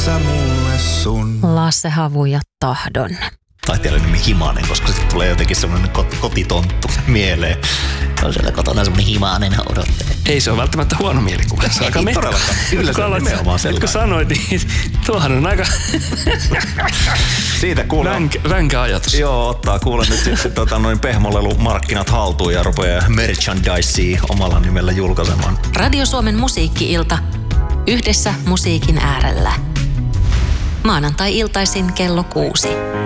sä mulle sun. Lasse Havu ja Tahdon. Taiteilijan nimi Himanen, koska sitten tulee jotenkin semmoinen kotitonttu mieleen. On siellä kotona semmoinen Himanen odottaa. Ei se ole välttämättä huono mielikuva. Se on ei todellakaan. Kyllä se on nimenomaan sellainen. Kun sanoit, niin tuohan on aika siitä kuulen. Ränkä ajatus. Joo, ottaa kuule nyt sitten pehmolelumarkkinat haltuun ja rupeaa merchandisea omalla nimellä julkaisemaan. Radio Suomen musiikki-ilta. Yhdessä musiikin äärellä. Maanantai-iltaisin kello 6.